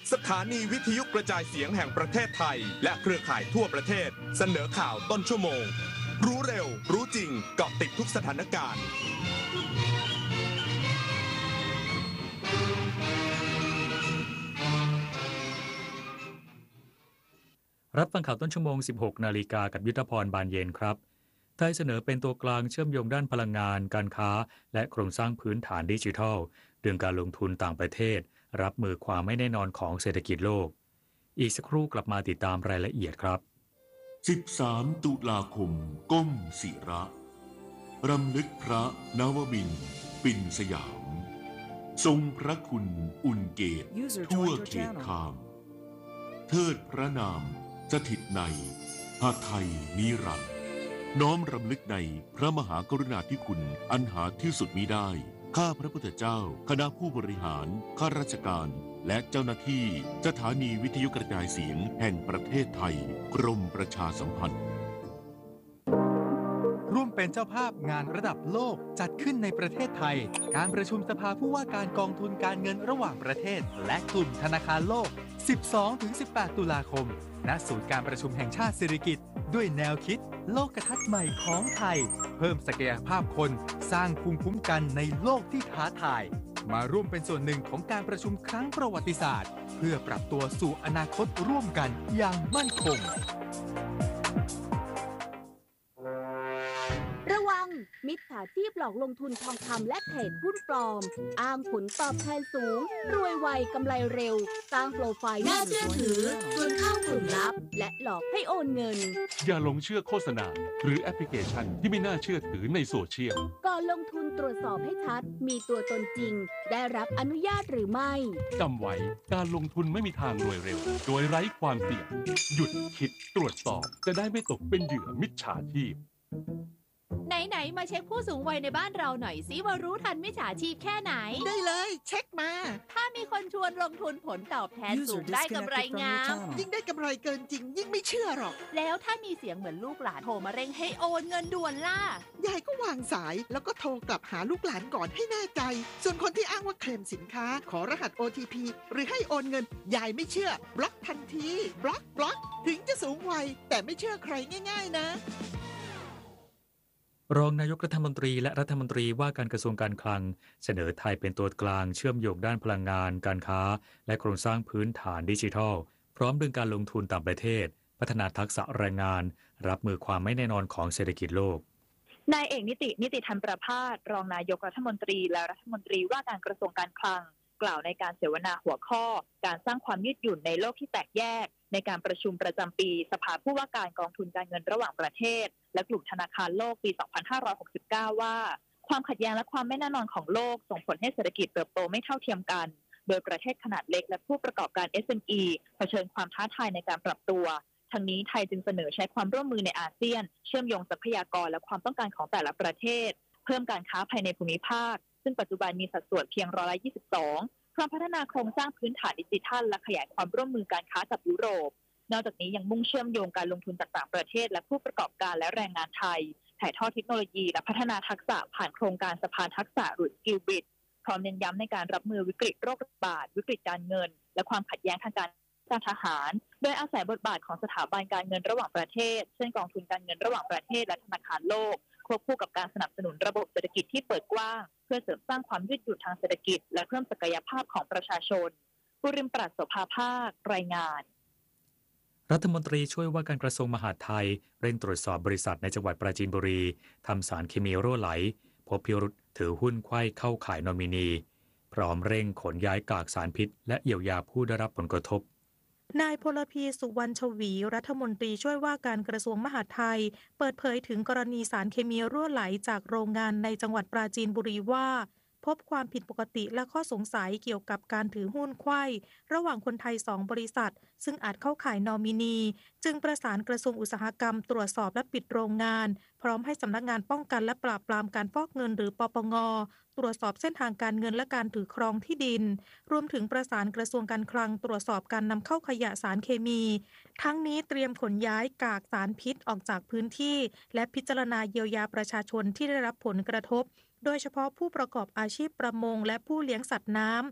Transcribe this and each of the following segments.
สถานีวิทยุกระจายเสียงแห่งประเทศไทยและเครือข่ายทั่วประเทศเสนอข่าวต้นชั่วโมงรู้เร็วรู้จริงเกาะติดทุกสถานการณ์รับฟังข่าวต้นชั่วโมง 16 นาฬิกากับยุทธพรบานเย็นครับไทยเสนอเป็นตัวกลางเชื่อมโยงด้านพลังงานการค้าและโครงสร้างพื้นฐานดิจิทัลเรื่องการลงทุนต่างประเทศรับมือความไม่แน่นอนของเศรษฐกิจโลกอีกสักครู่กลับมาติดตามรายละเอียดครับ 13 ตุลาคมก้มศิระรำลึกพระนวมินทร์ปิ่นสยามทรงพระคุณอุ่นเกตทั่วเขตคามเทิดพระนามสถิตในหาไทยนิรันดร์น้อมรำลึกในพระมหากรุณาธิคุณอันหาที่สุดมิได้ข้าพระพุทธเจ้าคณะผู้บริหารข้าราชการและเจ้าหน้าที่สถานีวิทยุกระจายเสียงแห่งประเทศไทยกรมประชาสัมพันธ์ร่วมเป็นเจ้าภาพงานระดับโลกจัดขึ้นในประเทศไทยการประชุมสภาผู้ว่าการกองทุนการเงินระหว่างประเทศและกลุ่มธนาคารโลก 12-18 ตุลาคมณศูนย์การประชุมแห่งชาติสิริกิติ์ด้วยแนวคิดโลกทัศน์ใหม่ของไทยเพิ่มศักยภาพคนสร้างภูมิคุ้มกันในโลกที่ท้าทายมาร่วมเป็นส่วนหนึ่งของการประชุมครั้งประวัติศาสตร์เพื่อปรับตัวสู่อนาคตร่วมกันอย่างมั่นคงระวังมิจฉาชีพหลอกลงทุนทองคำและเทรดหุ้นปลอมอ้างผลตอบแทนสูงรวยไวกำไรเร็วสร้างโปรไฟล์น่าเชื่อถือชวนเข้ากลุ่มลับและหลอกให้โอนเงินอย่าหลงเชื่อโฆษณาหรือแอปพลิเคชันที่ไม่น่าเชื่อถือในโซเชียลก่อนลงทุนตรวจสอบให้ชัดมีตัวตนจริงได้รับอนุญาตหรือไม่จำไว้การลงทุนไม่มีทางรวยเร็วโดยไร้ความเสี่ยงหยุดคิดตรวจสอบจะได้ไม่ตกเป็นเหยื่อมิจฉาชีพไหนๆมาเช็คผู้สูงวัยในบ้านเราหน่อยสิว่ารู้ทันมิจฉาชีพแค่ไหนได้เลยเช็คมาถ้ามีคนชวนลงทุนผลตอบแทนสูงได้กำไรงามยิ่งได้กำไรเกินจริงยิ่งไม่เชื่อหรอกแล้วถ้ามีเสียงเหมือนลูกหลานโทรมาเร่งให้โอนเงินด่วนล่ะยายก็วางสายแล้วก็โทรกลับหาลูกหลานก่อนให้แน่ใจส่วนคนที่อ้างว่าเคลมสินค้าขอรหัส OTP หรือให้โอนเงินยายไม่เชื่อบล็อกทันทีบล็อกถึงจะสูงวัยแต่ไม่เชื่อใครง่ายๆนะรองนายกรัฐมนตรีและรัฐมนตรีว่าการกระทรวงการคลังเสนอไทยเป็นตัวกลางเชื่อมโยงด้านพลังงานการค้าและโครงสร้างพื้นฐานดิจิทัลพร้อมดึงการลงทุนต่างประเทศพัฒนาทักษะแรงงานรับมือความไม่แน่นอนของเศรษฐกิจโลกนายเอกนิติธรรมประภาสรองนายกรัฐมนตรีและรัฐมนตรีว่าการกระทรวงการคลังกล่าวในการเสวนาหัวข้อการสร้างความยืดหยุ่นในโลกที่แตกแยกในการประชุมประจำปีสภาผู้ว่าการกองทุนการเงินระหว่างประเทศและกลุ่มธนาคารโลกปี 2569 ว่าความขัดแย้งและความไม่แน่นอนของโลกส่งผลให้เศรษฐกิจเติบโตไม่เท่าเทียมกันโดยประเทศขนาดเล็กและผู้ประกอบการ SME เผชิญความท้าทายในการปรับตัวทั้งนี้ไทยจึงเสนอใช้ความร่วมมือในอาเซียนเชื่อมโยงทรัพยากรและความต้องการของแต่ละประเทศเพิ่มการค้าภายในภูมิภาคซึ่งปัจจุบันมีสัดส่วนเพียง22%พร้อมพัฒนาโครงสร้างพื้นฐานดิจิทัลและขยายความร่วมมือการค้ากับยุโรปนอกจากนี้ยังมุ่งเชื่อมโยงการลงทุนจากต่างประเทศและผู้ประกอบการและแรงงานไทยถ่ายทอดเทคโนโลยีและพัฒนาทักษะผ่านโครงการสภาทักษะหรือ Skill Bridge พร้อมเน้นย้ำในการรับมือวิกฤตโรคระบาดวิกฤตการเงินและความขัดแย้งทางการทหารโดยอาศัยบทบาทของสถาบันการเงินระหว่างประเทศเช่นกองทุนการเงินระหว่างประเทศและธนาคารโลกควบคู่กับการสนับสนุนระบบเศรษฐกิจที่เปิดกว้างเพื่อเสริมสร้างความยืดหยุ่นทางเศรษฐกิจและเพิ่มศักยภาพของประชาชนบุริมปราศโสภาภาครายงานรัฐมนตรีช่วยว่าการกระทรวงมหาดไทยเร่งตรวจสอบบริษัทในจังหวัดปราจีนบุรีทำสารเคมีรั่วไหลพบพิรุธถือหุ้นไขว้เข้าขายนอมินีพร้อมเร่งขนย้ายกากสารพิษและเยียวยาผู้ได้รับผลกระทบนายพลพีสุวรรณชวีรัฐมนตรีช่วยว่าการกระทรวงมหาดไทยเปิดเผยถึงกรณีสารเคมีรั่วไหลจากโรงงานในจังหวัดปราจีนบุรีว่าพบความผิดปกติและข้อสงสัยเกี่ยวกับการถือหุ้นไขว้ระหว่างคนไทย2บริษัทซึ่งอาจเข้าข่ายนอมินีจึงประสานกระทรวงอุตสาหกรรมตรวจสอบและปิดโรงงานพร้อมให้สำนักงานป้องกันและปราบปรามการฟอกเงินหรือปปง.ตรวจสอบเส้นทางการเงินและการถือครองที่ดินรวมถึงประสานกระทรวงการคลังตรวจสอบการนำเข้าขยะสารเคมีทั้งนี้เตรียมขนย้ายกากสารพิษออกจากพื้นที่และพิจารณาเยียวยาประชาชนที่ได้รับผลกระทบโดยเฉพาะผู้ประกอบอาชีพประมงและผู้เลี้ยงสัตว์น้ำ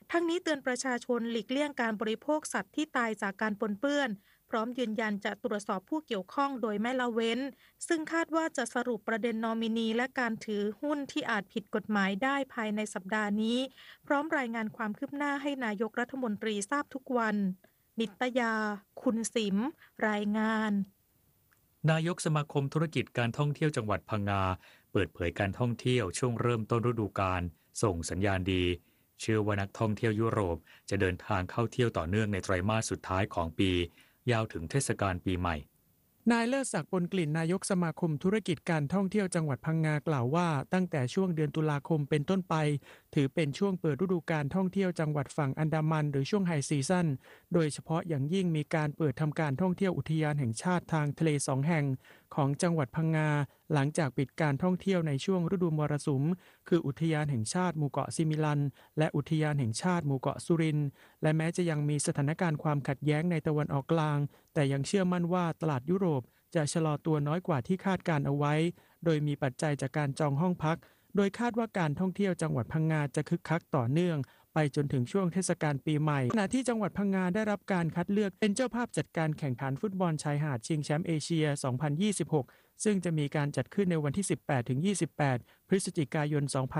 ทั้งนี้เตือนประชาชนหลีกเลี่ยงการบริโภคสัตว์ที่ตายจากการปนเปื้อนพร้อมยืนยันจะตรวจสอบผู้เกี่ยวข้องโดยไม่ละเว้นซึ่งคาดว่าจะสรุปประเด็นนอมินีและการถือหุ้นที่อาจผิดกฎหมายได้ภายในสัปดาห์นี้พร้อมรายงานความคืบหน้าให้นายกรัฐมนตรีทราบทุกวันนิตยาคุณสิมรายงานนายกสมาคมธุรกิจการท่องเที่ยวจังหวัดพังงาเปิดเผยการท่องเที่ยวช่วงเริ่มต้นฤดูกาลส่งสัญญาณดีเชื่อว่านักท่องเที่ยวยุโรปจะเดินทางเข้าเที่ยวต่อเนื่องในไตรมาสสุดท้ายของปียาวถึงเทศกาลปีใหม่นายเลิศศักดิ์ปนกลิ่นนายกสมาคมธุรกิจการท่องเที่ยวจังหวัดพังงากล่าวว่าตั้งแต่ช่วงเดือนตุลาคมเป็นต้นไปถือเป็นช่วงเปิดฤดูกาลท่องเที่ยวจังหวัดฝั่งอันดามันหรือช่วงไฮซีซั่นโดยเฉพาะอย่างยิ่งมีการเปิดทำการท่องเที่ยวอุทยานแห่งชาติทางทะเล2แห่งของจังหวัดพังงาหลังจากปิดการท่องเที่ยวในช่วงฤดูมรสุมคืออุทยานแห่งชาติหมู่เกาะซิมิลันและอุทยานแห่งชาติหมู่เกาะสุรินทร์และแม้จะยังมีสถานการณ์ความขัดแย้งในตะวันออกกลางแต่ยังเชื่อมั่นว่าตลาดยุโรปจะชะลอตัวน้อยกว่าที่คาดการเอาไว้โดยมีปัจจัยจากการจองห้องพักโดยคาดว่าการท่องเที่ยวจังหวัดพังงาจะคึกคักต่อเนื่องไปจนถึงช่วงเทศกาลปีใหม่ขณะที่จังหวัดพังงาได้รับการคัดเลือกเป็นเจ้าภาพจัดการแข่งขันฟุตบอลชายหาดชิงแชมป์เอเชีย 2026 ซึ่งจะมีการจัดขึ้นในวันที่ 18-28 พฤศจิกายน